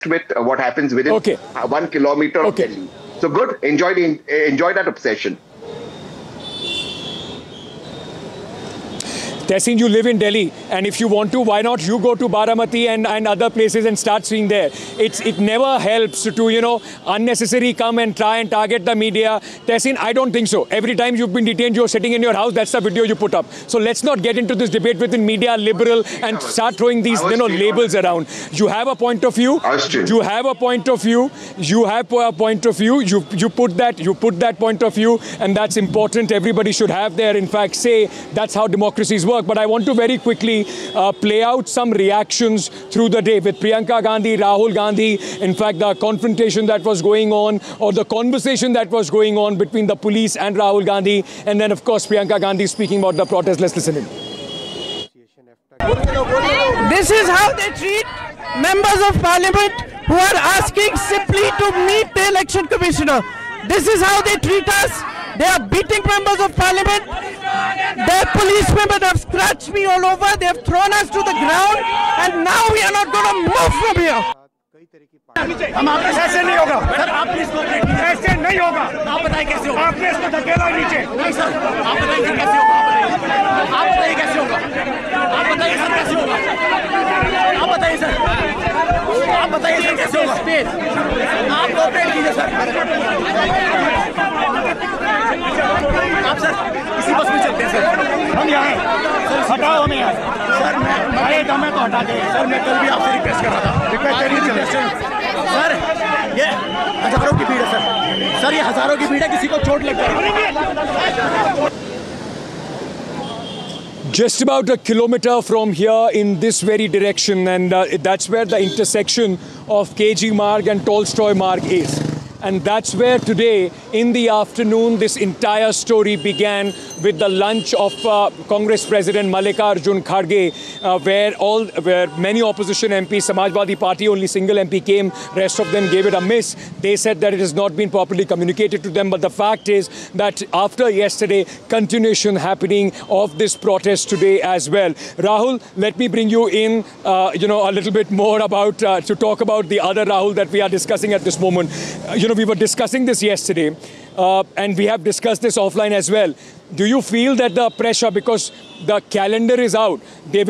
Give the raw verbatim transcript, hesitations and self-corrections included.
with uh, what happens within okay. uh, one kilometer okay. of Delhi. So good. Enjoy the, enjoy that obsession. Tehseen, you live in Delhi, and if you want to, why not you go to Baramati and, and other places and start seeing there? It's It never helps to, you know, unnecessarily come and try and target the media. Tehseen, I don't think so. Every time you've been detained, you're sitting in your house, that's the video you put up. So let's not get into this debate within media, liberal, and start throwing these, you know, labels around. You have a point of view. You have a point of view. You have a point of view. You, you, put that, you put that point of view, and that's important. Everybody should have their, in fact, say. That's how democracies work. But I want to very quickly uh, play out some reactions through the day with Priyanka Gandhi, Rahul Gandhi. In fact, the confrontation that was going on, or the conversation that was going on between the police and Rahul Gandhi. And then, of course, Priyanka Gandhi speaking about the protest. Let's listen in. This is how they treat members of parliament who are asking simply to meet the election commissioner. This is how they treat us. They are beating members of parliament. Their policemen have scratched me all over. They have thrown us to the ground, and now we are not going to move from here. हम आपके ऐसे नहीं होगा sir, आप please ऐसे नहीं होगा। आप बताइए कैसे होगा? आपने इसको धकेला नीचे। नहीं सर, आप बताइए सर कैसे होगा? आप बताइए कैसे होगा? आप बताइए सर कैसे होगा? आप बताइए सर, आप बताइए सर कैसे होगा? आप कोऑपरेट कीजिए सर। आप सर इसी बस में चलते हैं सर। हम यहाँ सर, हटाओ हमें यहाँ सर। मैं मैं दम है तो हटा दे सर। मैं कल भी आपसे रिक्वेस्ट कर रहा था। रिक्वेस्ट सर, ये हजारों की भीड़ है सर। सर ये हजारों की भीड़ है, किसी को चोट लग जाए। Just about a kilometer from here in this very direction, and uh, that's where the intersection of K G Marg and Tolstoy Marg is. And that's where today, in the afternoon, this entire story began with the lunch of uh, Congress President Mallikarjun Kharge, uh, where all, where many opposition M Ps, Samajwadi Party, only single M P came, rest of them gave it a miss. They said that it has not been properly communicated to them, but the fact is that after yesterday, continuation happening of this protest today as well. Rahul, let me bring you in, uh, you know, a little bit more about, uh, to talk about the other Rahul that we are discussing at this moment. Uh, you know, we were discussing this yesterday, uh, and we have discussed this offline as well. Do you feel that the pressure, because the calendar is out, they